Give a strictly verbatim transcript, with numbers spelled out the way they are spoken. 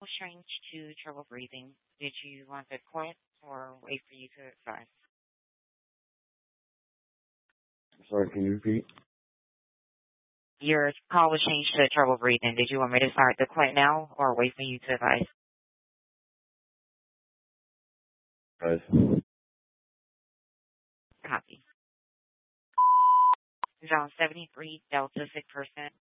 Strange to trouble breathing. Did you want to quit or wait for you to advise? Sorry, can you repeat? Your call was changed to trouble breathing. Did you want me to start the quit now or wait for you to advise? Guys. Copy. John seventy-three, Delta six percent.